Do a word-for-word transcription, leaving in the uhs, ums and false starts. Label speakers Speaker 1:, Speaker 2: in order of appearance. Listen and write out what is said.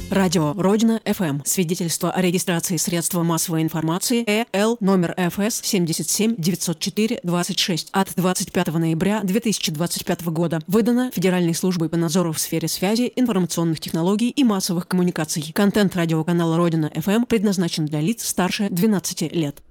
Speaker 1: Радио Родина эф эм. Свидетельство о регистрации средства массовой информации Э Л номер Эф С семьдесят семь девятьсот четыре двадцать шесть от двадцать пятого ноября две тысячи двадцать пятого года. Выдано Федеральной службой по надзору в сфере связи, информационных технологий и массовых коммуникаций. Контент радиоканала Родина эф эм предназначен для лиц старше двенадцати лет.